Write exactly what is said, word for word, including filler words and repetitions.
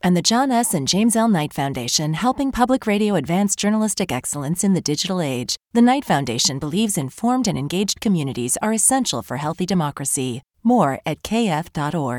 and the John S. and James L. Knight Foundation, helping public radio advance journalistic excellence in the digital age. The Knight Foundation believes informed and engaged communities are essential for healthy democracy. More at k f dot org.